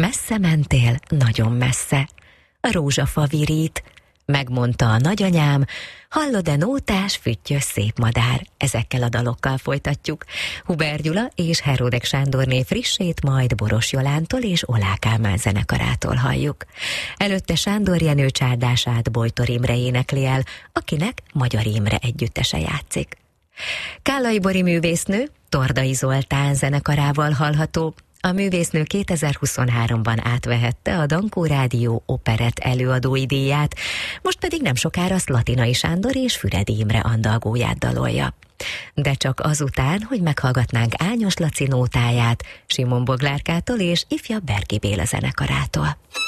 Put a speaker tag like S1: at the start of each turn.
S1: Messze mentél, nagyon messze. A rózsafa virít. Megmondta a nagyanyám, hallod-e nótás, füttyös szép madár. Ezekkel a dalokkal folytatjuk. Huber Gyula és Heródek Sándorné frissét majd Boros Jolántól és Oláh Kálmán zenekarától halljuk. Előtte Sándor Jenő csárdását Bojtor Imre énekli el, akinek Magyar Imre együttese játszik. Kállai Bori művésznő Tordai Zoltán zenekarával hallható. A művésznő 2023-ban átvehette a Dankó Rádió operett előadói díját, most pedig nem sokára Szlatinai Sándor és Füredi Imre andalgóját dalolja. De csak azután, hogy meghallgatnánk Ányos Laci nótáját, Simon Boglárkától és ifjabb Berki Béla zenekarától.